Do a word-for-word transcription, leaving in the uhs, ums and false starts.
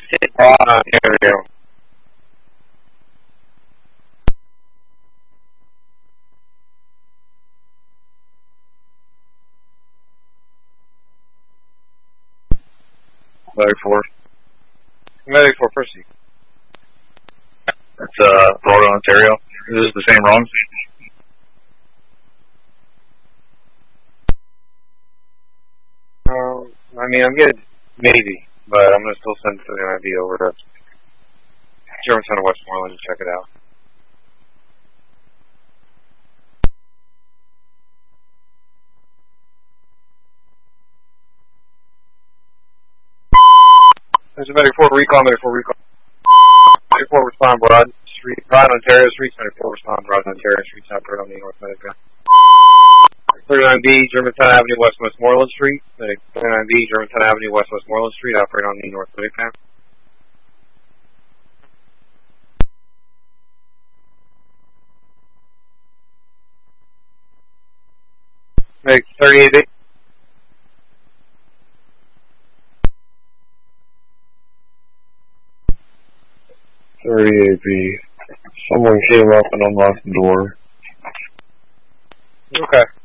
Uh, Ontario. Medic four. Medic for Percy. That's uh, Florida, Ontario. Is this the same wrong? Um, I mean, I'm good, maybe, but I'm going to still send the N I V over to Germantown or Westmoreland to check it out. There's a Medic four recall, Medic four recall. Medic four respond, Broad Street, Broad Ontario Street, Medic four respond, Broad Ontario Street, Southport on the North Medic. thirty-nine B, Germantown Avenue, West Westmoreland Street, Medic thirty-nine B, Germantown Avenue, West Westmoreland Street, operate on the North Medic. Medic thirty-eight B. thirty-eight B. Someone came up and unlocked the door. Okay.